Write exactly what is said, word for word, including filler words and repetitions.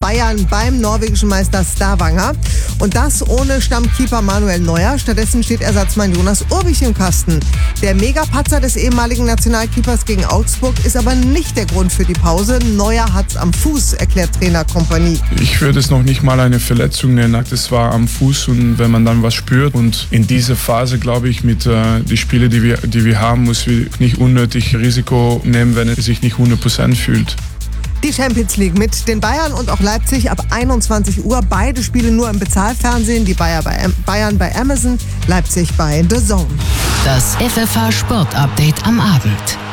Bayern beim norwegischen Meister Stavanger. Und das ohne Stammkeeper Manuel Neuer. Stattdessen steht Ersatzmann Jonas Urbich im Kasten. Der Megapatzer des ehemaligen Nationalkeepers gegen Augsburg ist aber nicht der Grund für die Pause. Neuer hat's am Fuß, erklärt Trainer Kompanie. Ich würde es noch nicht mal eine Verletzung nennen. Das war am Fuß, und wenn man dann was spürt. Und in dieser Phase, glaube ich, mit äh, den Spielen, die wir, die wir haben, muss wir nicht unnötig Risiko nehmen, wenn es sich nicht hundert Prozent fühlt. Die Champions League mit den Bayern und auch Leipzig ab einundzwanzig Uhr. Beide Spiele nur im Bezahlfernsehen. Die Bayern bei, Bayern bei Amazon, Leipzig bei The Zone. Das F F H Sport Update am Abend.